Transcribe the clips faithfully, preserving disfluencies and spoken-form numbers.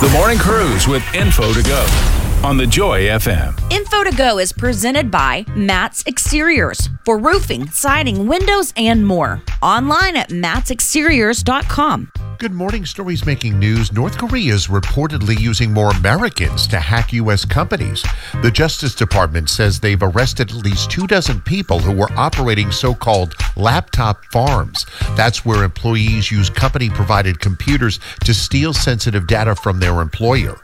The Morning Cruise with Info to Go on the Joy F M. Info to Go is presented by Matt's Exteriors for roofing, siding, windows, and more. Online at mats exteriors dot com. Good morning. Stories making news. North Korea is reportedly using more Americans to hack U S companies. The Justice Department says they've arrested at least two dozen people who were operating so-called laptop farms. That's where employees use company-provided computers to steal sensitive data from their employer.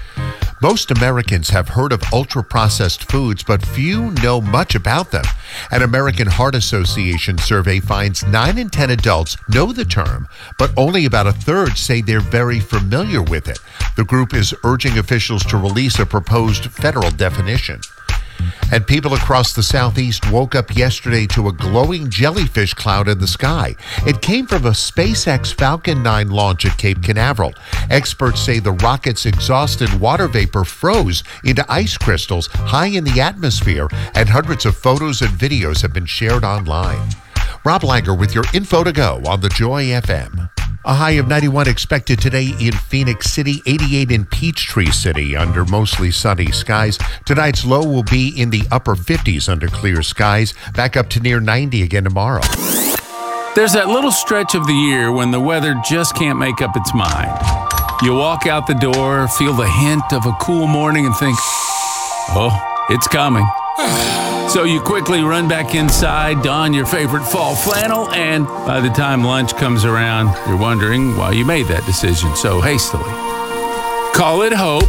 Most Americans have heard of ultra-processed foods, but few know much about them. An American Heart Association survey finds nine in ten adults know the term, but only about a third say they're very familiar with it. The group is urging officials to release a proposed federal definition. And people across the southeast woke up yesterday to a glowing jellyfish cloud in the sky. It came from a SpaceX Falcon nine launch at Cape Canaveral. Experts say the rocket's exhausted water vapor froze into ice crystals high in the atmosphere, and hundreds of photos and videos have been shared online. Rob Langer with your Info to Go on the Joy F M. A high of ninety-one expected today in Phoenix City, eighty-eight in Peachtree City under mostly sunny skies. Tonight's low will be in the upper fifties under clear skies, back up to near ninety again tomorrow. There's that little stretch of the year when the weather just can't make up its mind. You walk out the door, feel the hint of a cool morning and think, oh, it's coming. So you quickly run back inside, don your favorite fall flannel, and by the time lunch comes around, you're wondering why you made that decision so hastily. Call it hope,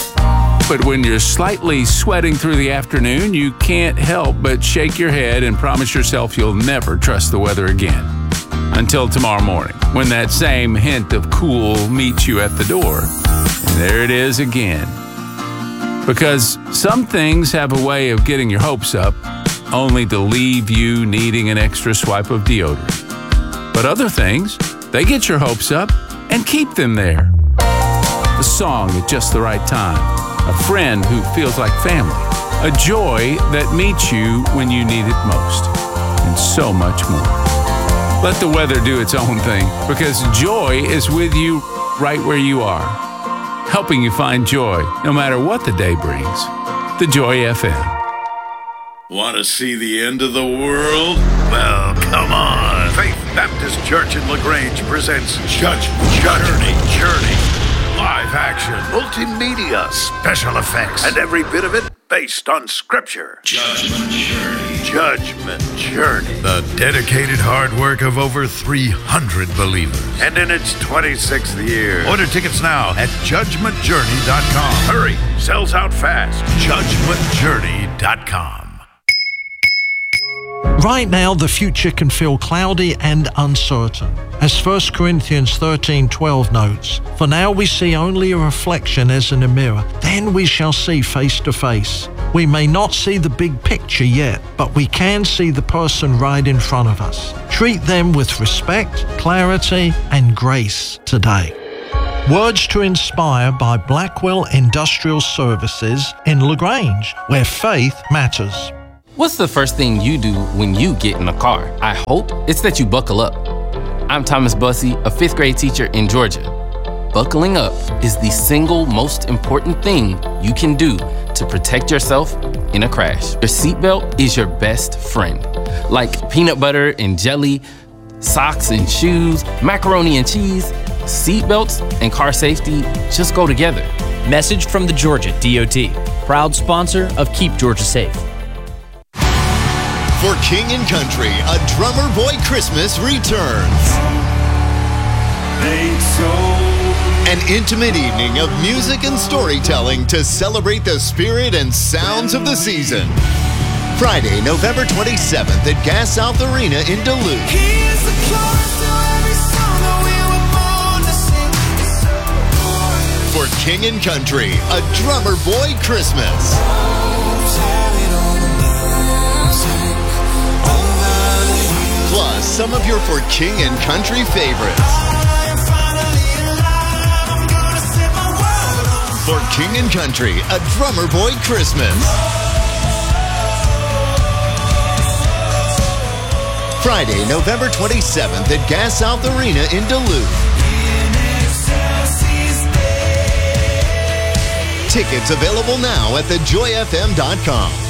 but when you're slightly sweating through the afternoon, you can't help but shake your head and promise yourself you'll never trust the weather again. Until tomorrow morning, when that same hint of cool meets you at the door. And there it is again. Because some things have a way of getting your hopes up, only to leave you needing an extra swipe of deodorant. But other things, they get your hopes up and keep them there. A song at just the right time, a friend who feels like family, a joy that meets you when you need it most, and so much more. Let the weather do its own thing, because joy is with you right where you are, helping you find joy no matter what the day brings. The Joy F M. Want to see the end of the world? Well, come on. Faith Baptist Church in LaGrange presents Judgment Journey. Journey. Live action, multimedia, special effects, and every bit of it based on Scripture. Judgment Journey. Judgment Journey. The dedicated hard work of over three hundred believers. And in its twenty-sixth year. Order tickets now at judgment journey dot com. Hurry, sells out fast. judgment journey dot com. Right now, the future can feel cloudy and uncertain. As First Corinthians thirteen twelve notes, "For now we see only a reflection as in a mirror, then we shall see face to face." We may not see the big picture yet, but we can see the person right in front of us. Treat them with respect, clarity, and grace today. Words to Inspire by Blackwell Industrial Services in LaGrange, where faith matters. What's the first thing you do when you get in a car? I hope it's that you buckle up. I'm Thomas Bussey, a fifth grade teacher in Georgia. Buckling up is the single most important thing you can do to protect yourself in a crash. Your seatbelt is your best friend. Like peanut butter and jelly, socks and shoes, macaroni and cheese, seatbelts and car safety just go together. Message from the Georgia D O T, proud sponsor of Keep Georgia Safe. For King and Country, a Drummer Boy Christmas returns. An intimate evening of music and storytelling to celebrate the spirit and sounds of the season. Friday, November twenty-seventh at Gas South Arena in Duluth. For King and Country, a Drummer Boy Christmas. Plus, some of your For King and Country favorites. For King and Country, a Drummer Boy Christmas. Friday, November twenty-seventh at Gas South Arena in Duluth. Tickets available now at the joy f m dot com.